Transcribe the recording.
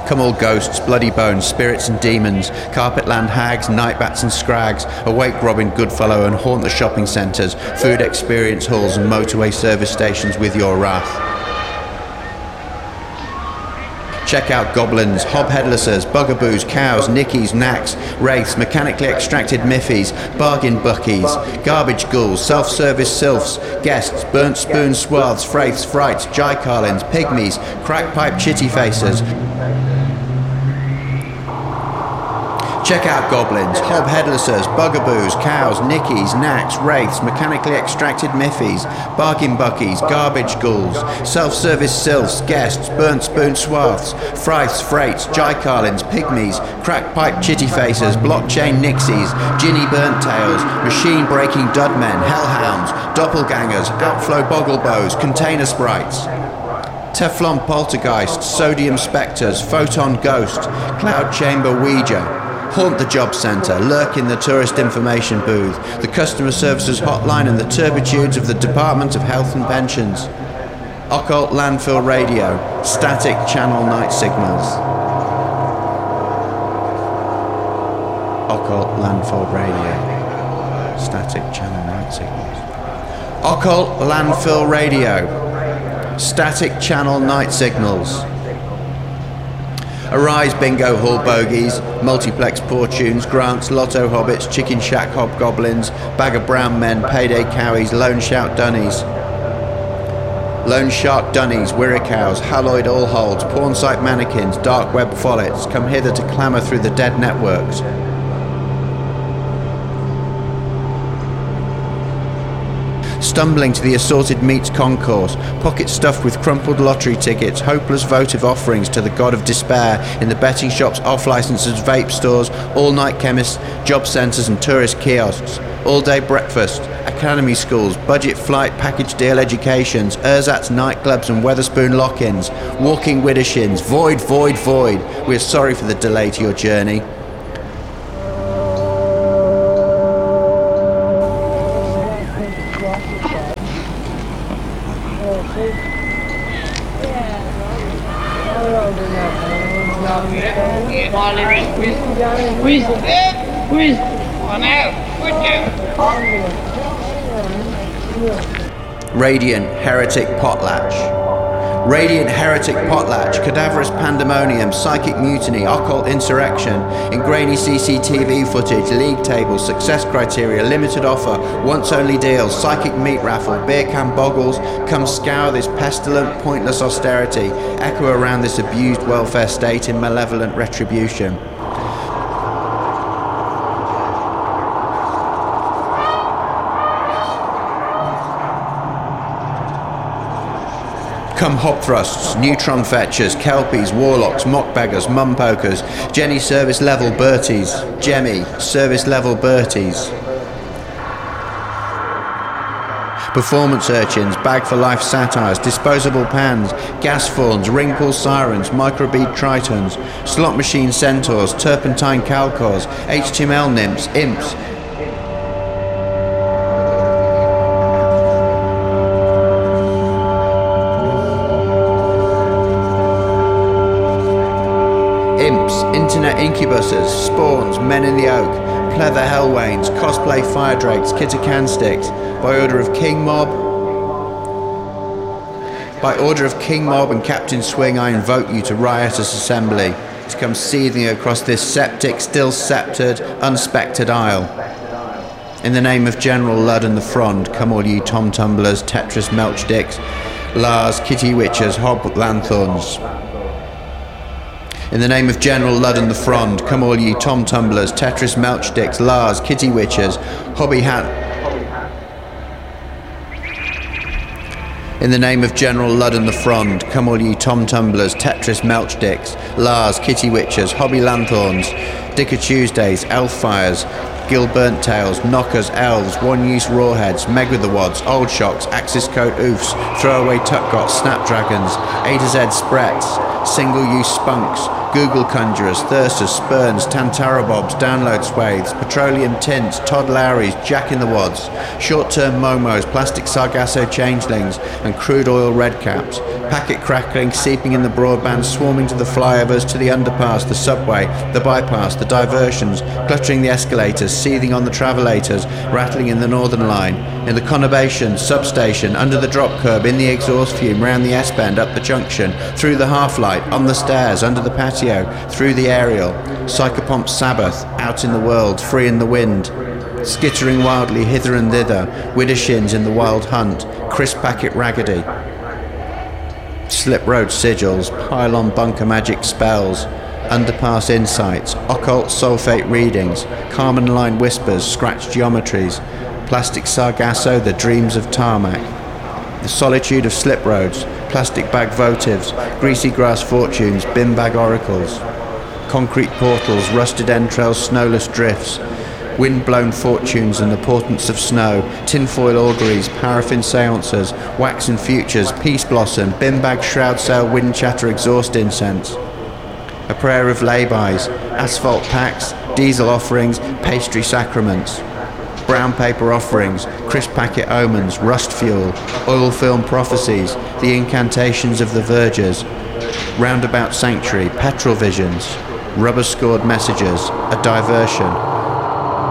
Come all ghosts, bloody bones, spirits and demons, carpetland hags, night bats and scrags, awake Robin Goodfellow and haunt the shopping centres, food experience halls and motorway service stations with your wrath. Check out goblins, hobheadlesses, bugaboos, cows, nickies, knacks, wraiths, mechanically extracted miffies, bargain buckies, garbage ghouls, self-service sylphs, guests, burnt spoon swaths, fraiths, frights, jaikarlins, pygmies, crack-pipe chitty faces. Check out goblins, hobheadlesses, bugaboos, cows, nickies, knacks, wraiths, mechanically extracted miffies, bargain buckies, garbage ghouls, self-service sylphs, guests, burnt spoon swaths, friths, freights, jaikarlins, pygmies, crack-pipe chitty faces, blockchain nixies, ginny burnt tails, machine-breaking dudmen, hellhounds, doppelgangers, outflow bogglebows, container sprites. Teflon poltergeist, sodium spectres, photon ghost, cloud chamber ouija. Haunt the job centre, lurk in the tourist information booth, the customer services hotline and the turpitudes of the Department of Health and Pensions. Occult landfill radio, static channel night signals. Occult landfill radio, static channel night signals. Occult landfill radio, static channel night signals. Arise bingo hall bogies, multiplex portunes, grants, lotto hobbits, chicken shack hobgoblins, bag of brown men, payday cowies, loan shout dunnies. Lone shark dunnies, wirricows, halloid allholds, porn site mannequins, dark web follets, come hither to clamour through the dead networks. Stumbling to the assorted meats concourse, pocket stuffed with crumpled lottery tickets, hopeless votive offerings to the god of despair in the betting shops, off-licenses, vape stores, all-night chemists, job centres and tourist kiosks, all-day breakfast, academy schools, budget flight package deal educations, ersatz nightclubs and Wetherspoon lock-ins, walking widdershins, void, void, void. We're sorry for the delay to your journey. Radiant Heretic Potlatch. Radiant Heretic Potlatch, cadaverous pandemonium, psychic mutiny, occult insurrection, in grainy CCTV footage, league tables, success criteria, limited offer, once only deals, psychic meat raffle, beer can boggles, come scour this pestilent, pointless austerity, echo around this abused welfare state in malevolent retribution. Come hop thrusts, neutron fetchers, kelpies, warlocks, mock beggars, mum pokers, Jenny service level Berties, Jemmy service level Berties. Performance urchins, bag for life satires, disposable pans, gas fawns, ring pull sirens, microbead tritons, slot machine centaurs, turpentine calcors, HTML nymphs, imps. Internet incubuses, spawns, men in the oak, pleather hellwains, cosplay fire drakes, Kitakan sticks, by order of King Mob. By order of King Mob and Captain Swing, I invoke you to riotous assembly, to come seething across this septic, still sceptred, unspected isle. In the name of General Ludd and the Frond, come all ye Tom Tumblers, Tetris Melchdicks, Lars, Kitty Witchers, Hob Lanthorns. In the name of General Ludd and the Frond, come all ye Tom Tumblers, Tetris Melchdicks, Lars, Kitty Witchers, Hobby Hat. In the name of General Ludd and the Frond, come all ye Tom Tumblers, Tetris Melchdicks, Lars, Kitty Witchers, Hobby Lanthorns, Dicker Tuesdays, Elf Fires, Gilburnt Tails, Knockers, Elves, One-Use Rawheads, Megwitherwads, Old Shocks, Axis Coat Oofs, Throwaway Tuckgots, Snapdragons, A to Z Sprets, Single-Use Spunks, Google conjurers, thyrsus, spurns, tantarabobs, download swathes, petroleum tints, Todd Lowry's, Jack in the Wads, short-term momos, plastic Sargasso changelings, and crude oil redcaps, packet crackling, seeping in the broadband, swarming to the flyovers, to the underpass, the subway, the bypass, the diversions, cluttering the escalators, seething on the travelators, rattling in the Northern Line, in the conurbation, substation, under the drop curb, in the exhaust fume, round the S-bend, up the junction, through the half-light, on the stairs, under the patio, through the aerial, Psychopomp Sabbath, out in the world, free in the wind, skittering wildly hither and thither, widdershins in the wild hunt, crisp packet raggedy, slip road sigils, pylon bunker magic spells, underpass insights, occult sulfate readings, Carmen line whispers, scratched geometries, plastic Sargasso, the dreams of tarmac, the solitude of slip roads, plastic bag votives, greasy grass fortunes, bin bag oracles, concrete portals, rusted entrails, snowless drifts, wind-blown fortunes and the portents of snow, tinfoil auguries, paraffin seances, waxen futures, peace blossom, bin bag shroud sail, wind chatter, exhaust incense, a prayer of lay-bys, asphalt packs, diesel offerings, pastry sacraments, brown paper offerings, crisp packet omens, rust fuel, oil film prophecies, the incantations of the vergers, roundabout sanctuary, petrol visions, rubber-scored messages, a diversion,